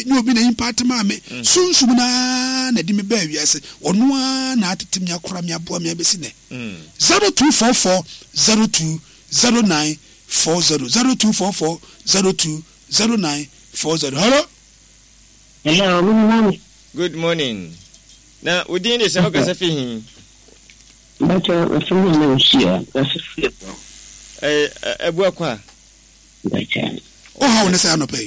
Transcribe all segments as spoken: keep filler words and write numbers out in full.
me no bi na impact ma me sunsum na na di me ba wiase ono a na atetem nya kora me aboa me abesi ne zero two four four zero two zero nine four zero zero two four four zero two zero nine four zero. Hello. Hello, good morning. Good morning. Now, we didn't say okay, Safi. But uh, from the Lucia, that's a flip. Eh, eh, Buakwa. Oh, how na say no pay.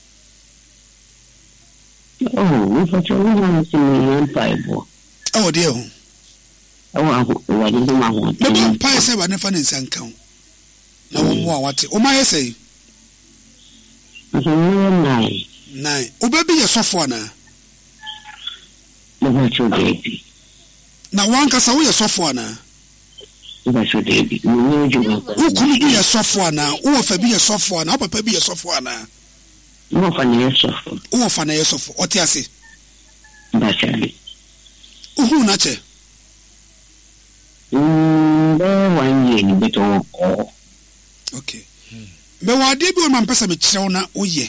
Oh, we for two months in the empire. Oh dear. Oh, what is the one? No empire say we never nsan kan. Na wo mo a wate. O ma ye say. That's a nine. Nine. O baby ye sofo na. No cho baby. Na wan kasa wo ye sofo na. That's what they do. No, you know. Who could be a software now? Who of a be a software now? Papa be a software now. No financial software. Who of financial software? What you say? That's it. Who nache? Hmm, one year, but all. Okay. But what did you man person be chona? Oh, yeah.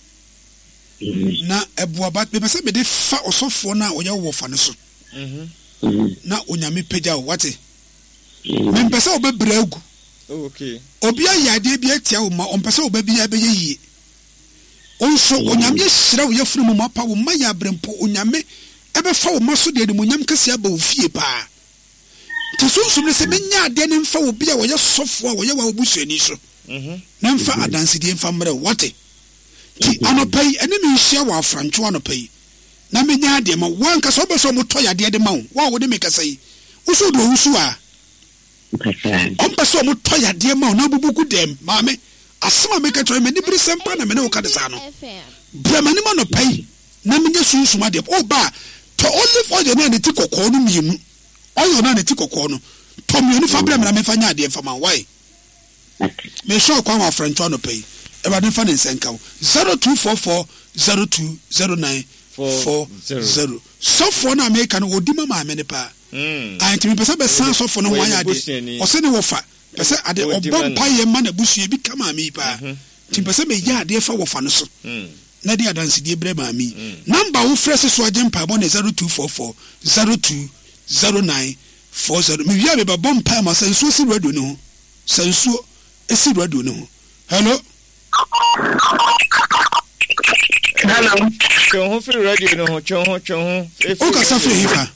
Na a boabat, be person be the fat or software now or your wolf and so. Now, when you me pay out what? Men pesa obe bregu. Oh, okay. Obi ayade bi atia wo ma on pesa obe bi abeye yie. Onso onyame hyira wo yafunu mu mapa wo ma ya brempo onyame ebe fa wo maso de de monyam kase aba wo fie pa. Tisunsu ne se menya ade ne mfa wo bi a wo ye sofo a wo ye wa obusuani so. Mhm. Na mfa adanse de mfa mre wote. Ti anopai ene me hyia wo afrancho anopai. Na menya ade ma wo anka so obeso mo toyade de ma wo. Wa wo de me kasa yi. Uso do wusu a on paso mo toya de ma na bubuku dem maame asema me ka tro me ni bri sempa na me ne wo ka de sa no brama ni ma no pai na me nya sunsuma de o ba to olive oil na ne ti kokko no miemu oil na ne ti kokko no to me ni fa brama na me fa nya de fa man why me show kwa wa friend no pai e ba de fa ne nsenka zero two four four zero two zero nine four zero so for na me kan odi ma ma me ne pa Mm. I think person be san so for no wan ade. O se ne wo fa. Person ade obom paye ma na busu e bi kama mi pa. Tim person be ya ade fa wo fa no so. Mm. Na dia dance die bre ma mi. Number wo fresh so agent pa bo na zero two four four zero two zero nine four zero. Mi via be ba bom pa ma senso si radio no. Senso e si radio no. Hello. Hello. Chon free radio no chon chon. O ka sa free hifa.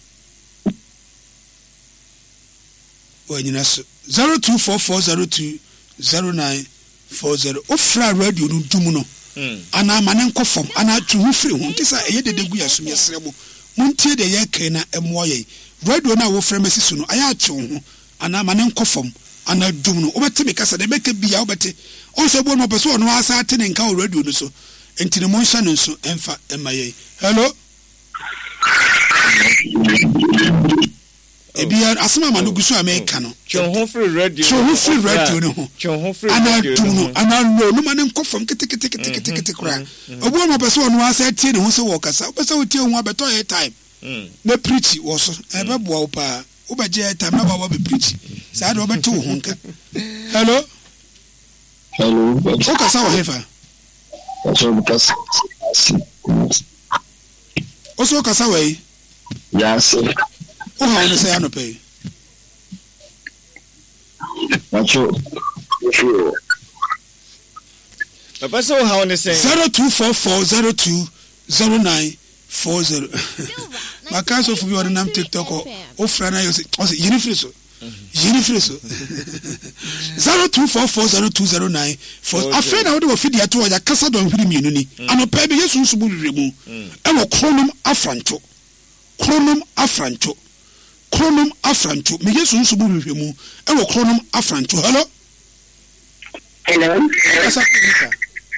zero two four four zero two zero nine four zero ofra radio no dum no ana manen kofom ana tu free ho ntisa eye de degu ya sum yesre mo muntie de ye kan na emo ye radio na wo frɛ mesisu no aya atu ho ana manen kofom ana dum no obete me kasa de meka bia obete onso bo no person no asa ate ne nka radio no so entine mo nsa no so emfa emaye. Hello. Ebia asema ma no gusu America no chon free radio chon free radio no chon free radio no ana no no manen kofom kete kete kete kete kete kra obo ma person no asa tie ne ho se wo kasa obesa wo tie ho abeto e time na preach wo so e be boa wo pa wo ba je time na ba wo be preach sa do obeto ho nka. Hello. Hello. O kasa wo hefa so because o so kasa we yes. Oh, how to say I no pay? Macho. Papa, so how to say zero two four four zero two zero nine four zero. My cousin for you on the TikTok or Frana, you say, Unifriso. Unifriso. Zero two four four zero two zero nine four. I friend out of Fidia to a Casa don't really mean any. And a baby, yes, who's will remove. And a chronum affranto. Chronum affranto. Chronum afranto me yesu nso bu hwehwemu e wo chronum afranto. Hello. Hello. Asa pika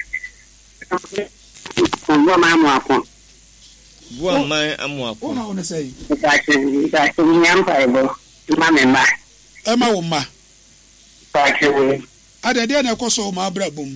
wo ma amu akon wo ma amu akon o ha wona say ka che ka che nyam pa ebo ma memba e ma wo ma ka che we ade de na ekoso ma abrabum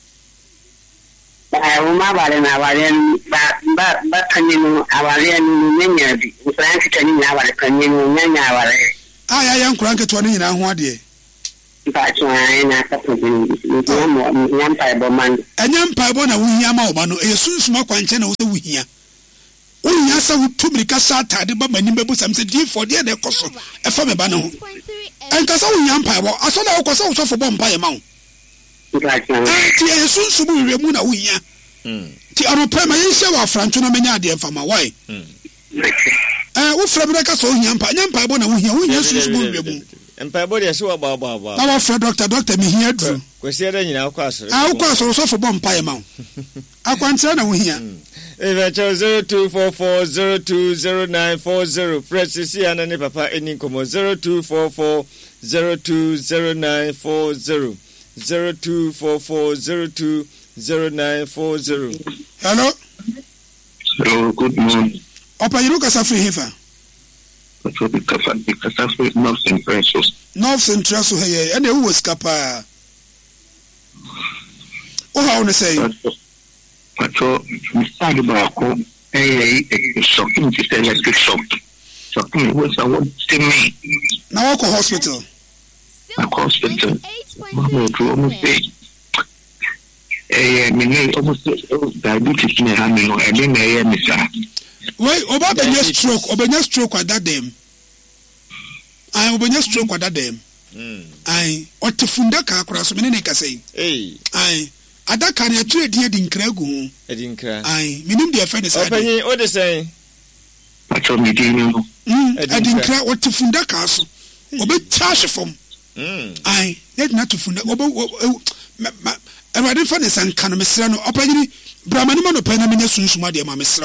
ba wo ma bare na bare ba ba ba kaninu aware ni nyanya bi frank tani na bare kaninu nyanya aware aya ya nkura nketo ne nyina ho ade But I na suppose nyam nyam paibo man. Enya mpaibo na wuhia ma oba no e sunsuma kwanche na wo se wuhia. Wuhia sa wutumi ka sa atade ba mani bebu sam se di for de na ekoso e fa me ba no ho. Enka sa wuhia mpaibo aso na wo so wo so fo bo mpaye ma wo. Ti e sunsumu wiwe mu na wuhia. Mm. Ti anopa ma yin hye wa francho na menya ade mfa ma why? Mm. Eh wo fra bi ka so wuhia mpa nya mpaibo na wuhia wuhia sunsumu wiwe mu. Mpaibo de so ba ba ba. Na wa fra doctor doctor me hia dru. Kwesi ada nyina akwa asore. Ah akwa asore so fo bo mpaye ma wo. Akwantre na wuhia. Eva zero two four four zero two zero nine four zero. Press C and ne papa eni komo zero two four four zero two zero nine four zero. zero two four four zero two zero nine four zero. Hello. Hello, good morning. Opa you kasa free hifa. So because because that's North Central. North Central so here and who was kapa. Oh how to say. So we started back home. Eh shocking to say electric shock. Shocking was I want to me. Now go hospital. A hospital. Mama to almost say. Eh me almost diabetes me ha me no e dey na e me sa. Wait, oba benya stroke, obenya stroke at that dem. Ai obenya stroke at that dem. Mm. Ai otefunda ka akora so me ne ka sei. Eh. Ai adaka na trade ye di nkra gu ho. E di nkra. Ai minim de afa ne sa. Opanyi o de sei. Pacho mi di no. Mm. E di nkra otefunda ka so. Obe charge from. Mm. Ai let na tefunda obe e ma e fa ne san kan mesra no opanyi bramani ma no pa na menya sunsuma de ma mesra